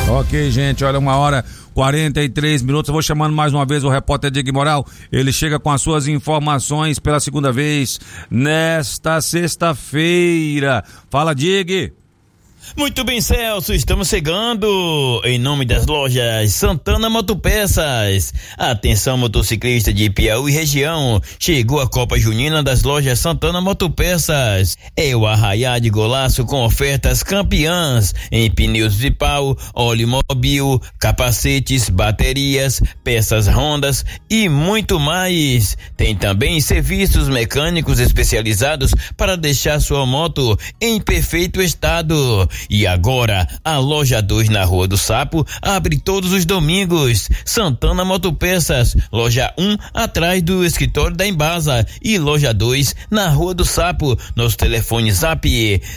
Ok, gente, olha, 1h43. Eu vou chamando mais uma vez o repórter Dig Moral. Ele chega com as suas informações pela segunda vez nesta sexta-feira. Fala, Dig. Muito bem, Celso, estamos chegando em nome das lojas Santana Motopeças. Atenção, motociclista de Piauí e região, chegou a Copa Junina das lojas Santana Motopeças. É o arraiá de golaço com ofertas campeãs em pneus de pau, óleo mobil, capacetes, baterias, peças Hondas e muito mais. Tem também serviços mecânicos especializados para deixar sua moto em perfeito estado. E agora, a loja 2 na Rua do Sapo abre todos os domingos. Santana Motopeças, loja 1 atrás do escritório da Embasa e loja 2 na Rua do Sapo. Nosso telefone Zap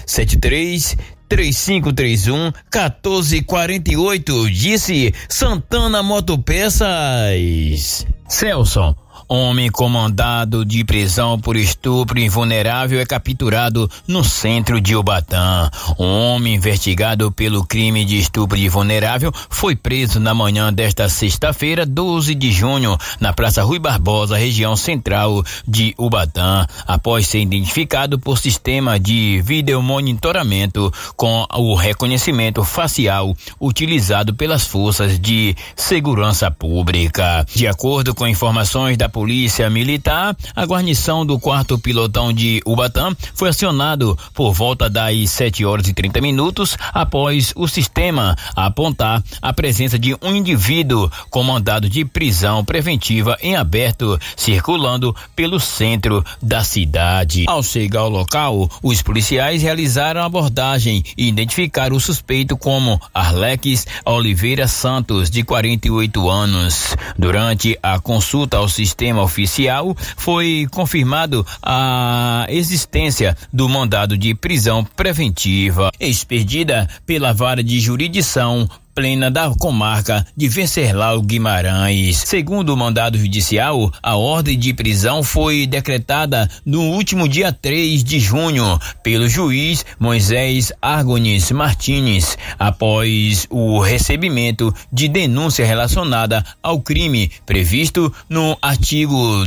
73-3531-1448. Disse Santana Motopeças. Celso. Homem com mandado de prisão por estupro invulnerável é capturado no centro de Ubatã. Um homem investigado pelo crime de estupro de vulnerável foi preso na manhã desta sexta-feira, 12 de junho, na Praça Rui Barbosa, região central de Ubatã, após ser identificado por sistema de videomonitoramento com o reconhecimento facial utilizado pelas forças de segurança pública. De acordo com informações da Polícia Militar, a guarnição do 4º Pilotão de Ubatã foi acionado por volta das 7h30 após o sistema apontar a presença de um indivíduo com mandado de prisão preventiva em aberto circulando pelo centro da cidade. Ao chegar ao local, os policiais realizaram a abordagem e identificaram o suspeito como Arleques Oliveira Santos, de 48 anos. Durante a consulta ao sistema oficial, foi confirmado a existência do mandado de prisão preventiva expedida pela Vara de Jurisdição Plena da Comarca de Venceslau Guimarães. Segundo o mandado judicial, a ordem de prisão foi decretada no último dia 3 de junho pelo juiz Moisés Argones Martins, após o recebimento de denúncia relacionada ao crime previsto no artigo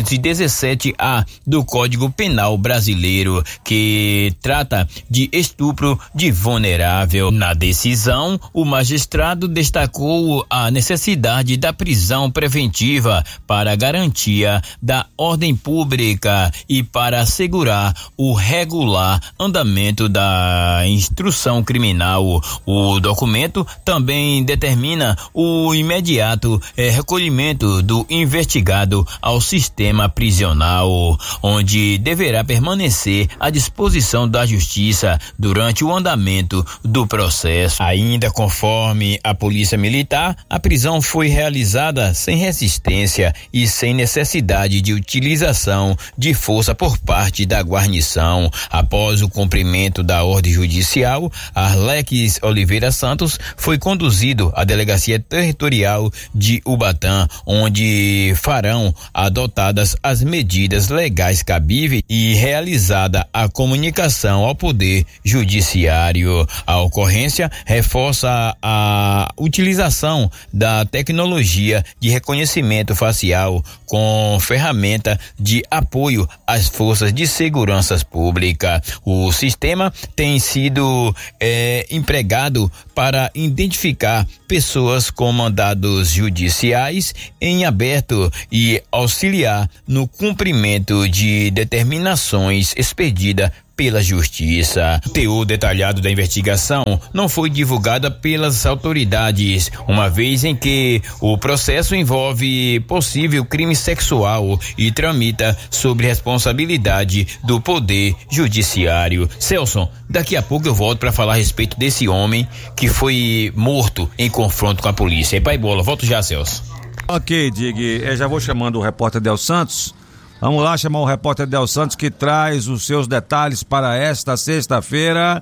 217-A do Código Penal Brasileiro, que trata de estupro de vulnerável. Na decisão, o magistrado destacou a necessidade da prisão preventiva para a garantia da ordem pública e para assegurar o regular andamento da instrução criminal. O documento também determina o imediato recolhimento do investigado ao sistema prisional, onde deverá permanecer à disposição da justiça durante o andamento do processo. Ainda conforme a Polícia Militar, a prisão foi realizada sem resistência e sem necessidade de utilização de força por parte da guarnição. Após o cumprimento da ordem judicial, Arleques Oliveira Santos foi conduzido à Delegacia Territorial de Ubatã, onde farão adotadas as medidas legais cabíveis e realizada a comunicação ao Poder Judiciário. A ocorrência reforça a utilização da tecnologia de reconhecimento facial com ferramenta de apoio às forças de segurança pública. O sistema tem sido empregado para identificar pessoas com mandados judiciais em aberto e auxiliar no cumprimento de determinações expedidas pela Justiça. O teor detalhado da investigação não foi divulgada pelas autoridades, uma vez em que o processo envolve possível crime sexual e tramita sob responsabilidade do Poder Judiciário. Celso, daqui a pouco eu volto para falar a respeito desse homem que foi morto em confronto com a polícia. E pai bola, volto já, Celso. Ok, Dig, eu já vou chamando o repórter Del Santos. Vamos lá chamar o repórter Del Santos, que traz os seus detalhes para esta sexta-feira,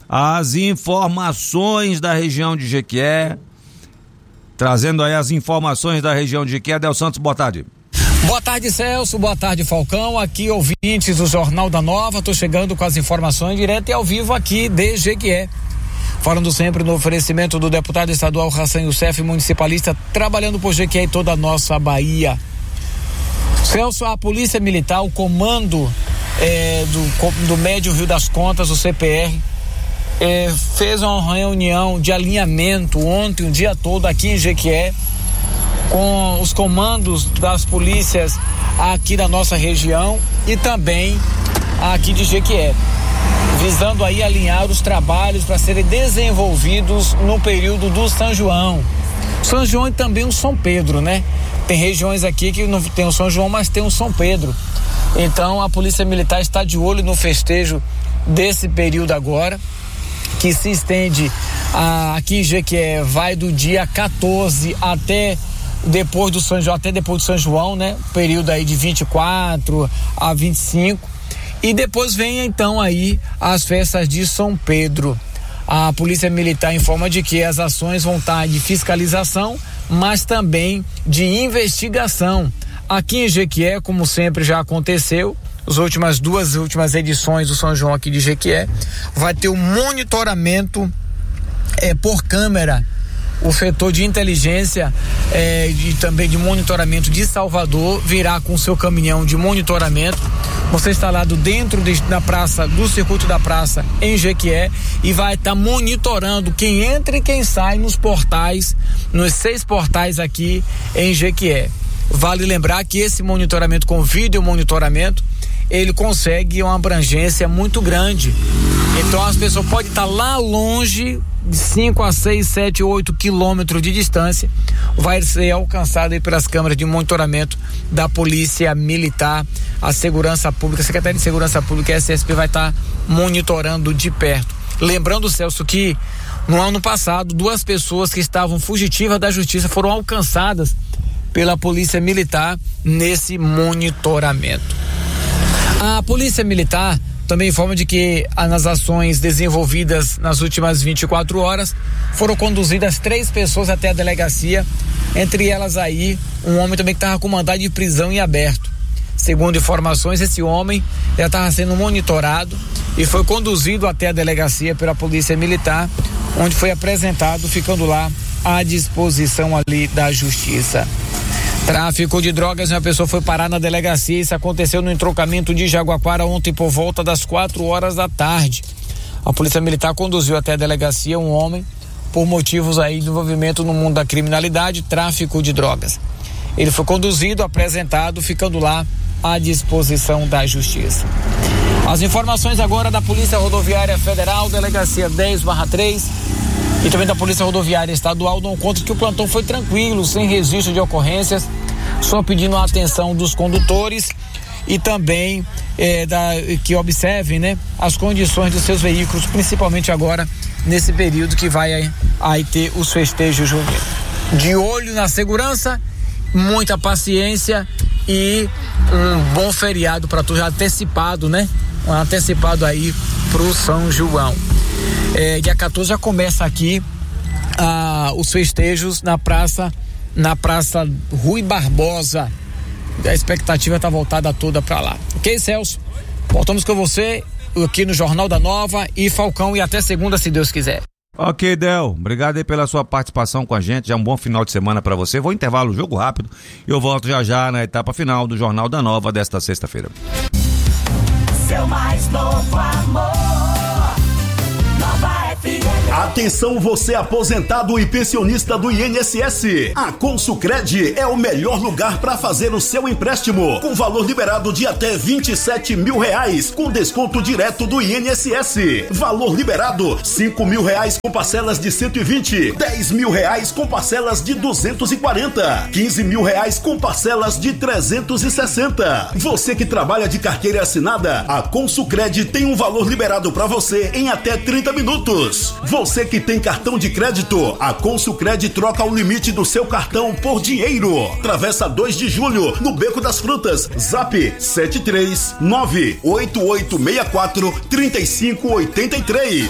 as informações da região de Jequié, trazendo aí as informações da região de Jequié. Del Santos, boa tarde. Boa tarde, Celso, boa tarde, Falcão, aqui ouvintes do Jornal da Nova, tô chegando com as informações direto e ao vivo aqui de Jequié. falando sempre no oferecimento do deputado estadual Hassan Youssef, municipalista, trabalhando por Jequié e toda a nossa Bahia. Celso, a Polícia Militar, o comando do Médio Rio das Contas, o CPR, fez uma reunião de alinhamento ontem, o dia todo aqui em Jequié, com os comandos das polícias aqui da nossa região e também aqui de Jequié, visando aí alinhar os trabalhos para serem desenvolvidos no período do São João. São João e também o São Pedro, né? Tem regiões aqui que não tem o São João, mas tem o São Pedro. Então a Polícia Militar está de olho no festejo desse período agora, que se estende aqui em Jequié, vai do dia 14 até depois do São João, né? Período aí de 24 a 25. E depois vem então aí as festas de São Pedro. A Polícia Militar informa de que as ações vão estar de fiscalização, mas também de investigação. Aqui em Jequié, como sempre já aconteceu, as duas últimas edições do São João aqui de Jequié, vai ter um monitoramento por câmera. O setor de inteligência e também de monitoramento de Salvador virá com seu caminhão de monitoramento. Você está lá dentro da praça, do circuito da praça em Jequié, e vai estar monitorando quem entra e quem sai nos portais, nos 6 portais aqui em Jequié. Vale lembrar que esse monitoramento com vídeo monitoramento, ele consegue uma abrangência muito grande. Então as pessoas podem estar lá longe, de 5 a 6, 7, 8 quilômetros de distância, vai ser alcançado aí pelas câmeras de monitoramento da Polícia Militar. A Segurança Pública, a Secretaria de Segurança Pública, a SSP, vai estar monitorando de perto. Lembrando, Celso, que no ano passado 2 pessoas que estavam fugitivas da justiça foram alcançadas pela Polícia Militar nesse monitoramento. A Polícia Militar também informa de que nas ações desenvolvidas nas últimas 24 horas foram conduzidas 3 pessoas até a delegacia, entre elas aí um homem também que estava com mandado de prisão em aberto. Segundo informações, esse homem já estava sendo monitorado e foi conduzido até a delegacia pela Polícia Militar, onde foi apresentado, ficando lá à disposição ali da Justiça. Tráfico de drogas, uma pessoa foi parar na delegacia. Isso aconteceu no entroncamento de Jaguaquara ontem por volta das 4 horas da tarde. A Polícia Militar conduziu até a delegacia um homem por motivos aí de envolvimento no mundo da criminalidade, tráfico de drogas. Ele foi conduzido, apresentado, ficando lá à disposição da Justiça. As informações agora da Polícia Rodoviária Federal, delegacia 10/3 e também da Polícia Rodoviária Estadual dão conta que o plantão foi tranquilo, sem registro de ocorrências, só pedindo a atenção dos condutores e também que observem, né, as condições dos seus veículos, principalmente agora nesse período que vai aí ter os festejos juninos. De olho na segurança, muita paciência e um bom feriado para todos, já antecipado, né? Antecipado aí pro São João. Dia 14 já começa aqui os festejos na praça Rui Barbosa. A expectativa está voltada toda para lá. Ok, Celso? Voltamos com você aqui no Jornal da Nova e Falcão, e até segunda, se Deus quiser. Ok, Del, obrigado aí pela sua participação com a gente, já um bom final de semana para você. Vou intervalo, jogo rápido, e eu volto já na etapa final do Jornal da Nova desta sexta-feira. Seu mais novo amor, Nova FM. Atenção, você aposentado e pensionista do INSS. A Consulcred é o melhor lugar para fazer o seu empréstimo, com valor liberado de até R$27 mil, com desconto direto do INSS. Valor liberado R$5.000 com parcelas de 120, R$10.000 com parcelas de 240, R$15.000 com parcelas de 360. Você que trabalha de carteira assinada, a Consulcred tem um valor liberado para você em até 30 minutos. Você que tem cartão de crédito, a Consulcred troca o limite do seu cartão por dinheiro. Travessa 2 de julho, no Beco das Frutas. Zap 73988643583.